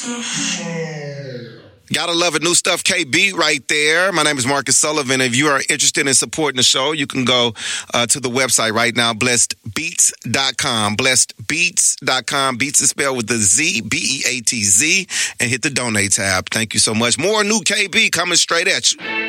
Gotta love it. New stuff, KB, right there. My name is Marcus Sullivan. If you are interested in supporting the show, you can go to the website right now, blessedbeats.com. Blessedbeats.com. Beats is spelled with the Z, Beatz, and hit the donate tab. Thank you so much. More new KB coming straight at you.